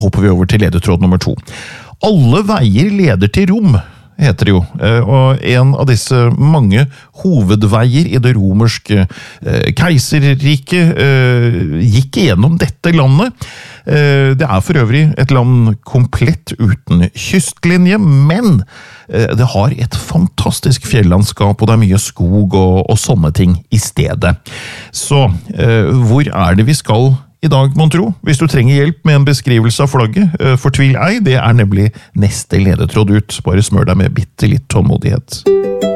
Hopper vi over til ledetråd nummer 2. Alle veier leder til Rom, heter det jo, og en av disse mange hovedveier i det romerske keiserriket gikk igjennom dette landet. Det for øvrig et land komplett uten kystlinje, men det har et fantastisk fjellandskap, og det mye skog og sånne ting i stedet. Så hvor det vi skal i dag, mon tro? Hvis du trenger hjelp med en beskrivelse av flagget, fortvil ei, det nemlig neste ledetråd ut. Bare smør deg med bitte litt tålmodighet.